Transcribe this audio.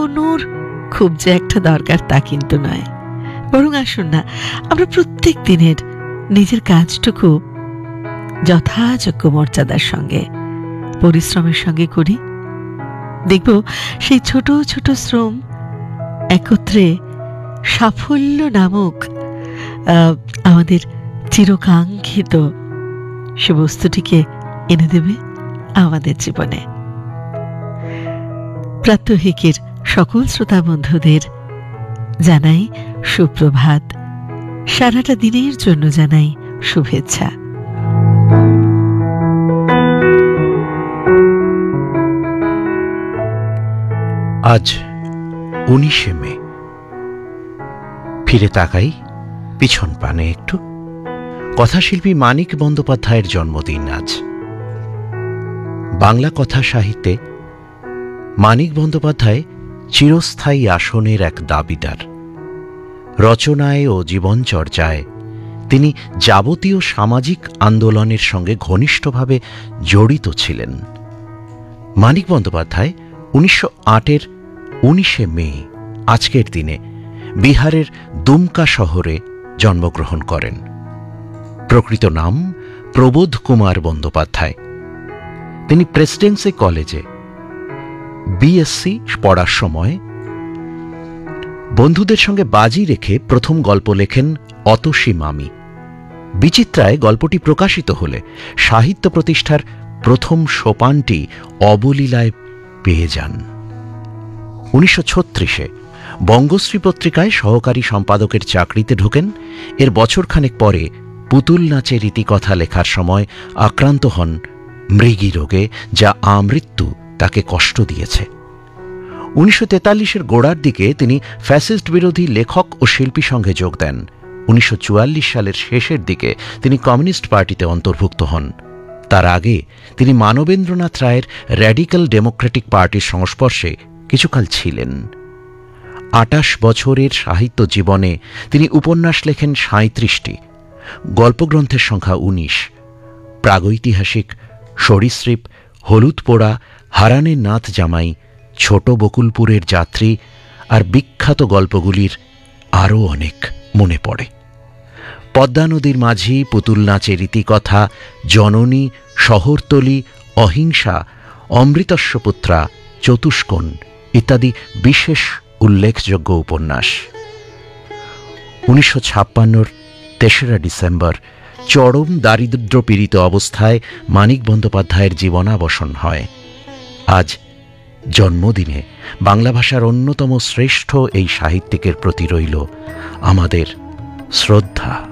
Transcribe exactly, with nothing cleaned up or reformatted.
এগোনোর খুব যে একটা দরকার তা কিন্তু নয়, বরং আসুন না আমরা প্রত্যেক দিনের নিজের কাজটুকু যথাযোগ্য মর্যাদার সঙ্গে পরিশ্রমের সঙ্গে করি। দেখব সেই ছোট ছোট শ্রম একত্রে সাফল্য নামক আমাদের চিরকাঙ্ক্ষিত সে বস্তুটিকে এনে দেবে আমাদের জীবনে। প্রাত্যহিকের সকল শ্রোতা বন্ধুদের জানাই সুপ্রভাত, সারাটা দিনের জন্য জানাই শুভেচ্ছা। আজ উনিশে মে। ফিরে তাকাই পিছন পানে একটু। কথাশিল্পী মানিক বন্দ্যোপাধ্যায়ের জন্মদিন আজ। বাংলা কথা সাহিত্যে মানিক বন্দ্যোপাধ্যায় চিরস্থায়ী আসনের এক দাবিদার। রচনায় ও জীবনচর্চায় তিনি যাবতীয় সামাজিক আন্দোলনের সঙ্গে ঘনিষ্ঠভাবে জড়িত ছিলেন। মানিক বন্দ্যোপাধ্যায় উনিশশো আটের উনিশে মে আজকের দিনে বিহারের দুমকা শহরে জন্মগ্রহণ করেন। প্রকৃত নাম প্রবোধ কুমার বন্দ্যোপাধ্যায়। তিনি প্রেসিডেন্সি কলেজে বিএসসি পড়ার সময় বন্ধুদের সঙ্গে বাজি রেখে প্রথম গল্প লেখেন অতসী মামি। বিচিত্রায় গল্পটি প্রকাশিত হলে সাহিত্য প্রতিষ্ঠার প্রথম সোপানটি অবলীলায় পেয়ে যান। উনিশশো ছত্রিশে বঙ্গশ্রী পত্রিকায় সহকারী সম্পাদকের চাকরিতে ঢোকেন। এর বছরখানেক পরে পুতুল নাচের রীতিকথা লেখার সময় আক্রান্ত হন মৃগী রোগে, যা আমৃত্যু তাকে কষ্ট দিয়েছে। উনিশশো তেতাল্লিশের গোড়ার দিকে তিনি ফ্যাসিস্ট বিরোধী লেখক ও শিল্পী সংঘে যোগ দেন। উনিশশো চুয়াল্লিশ সালের শেষের দিকে তিনি কমিউনিস্ট পার্টিতে অন্তর্ভুক্ত হন। তার আগে তিনি মানবেন্দ্রনাথ রায়ের র্যাডিক্যাল ডেমোক্রেটিক পার্টির সংস্পর্শে কিছুকাল ছিলেন। আটাশ বছরের সাহিত্য জীবনে তিনি উপন্যাস লেখেন সাঁইত্রিশটি, গল্পগ্রন্থের সংখ্যা উনিশ। প্রাগৈতিহাসিক সরীসৃপ, হলুদ পোড়া, হারানের নাথ জামাই, ছোট বকুলপুরের যাত্রী আর বিখ্যাত গল্পগুলির আরও অনেক মনে পড়ে। পদ্মা নদীর মাঝি, পুতুল নাচের রীতিকথা, জননী, শহরতলি, অহিংসা, অমৃতস্বপুত্রা, চতুষ্কোণ ইত্যাদি বিশেষ উল্লেখযোগ্য উপন্যাস। উনিশশো ছাপ্পান্নর তেসরা ডিসেম্বর চরম দারিদ্র্যপীড়িত অবস্থায় মানিক বন্দ্যোপাধ্যায়ের জীবনাবসান হয়। আজ জন্মদিনে বাংলা ভাষার অন্যতম শ্রেষ্ঠ এই সাহিত্যিকের প্রতি রইল আমাদের শ্রদ্ধা।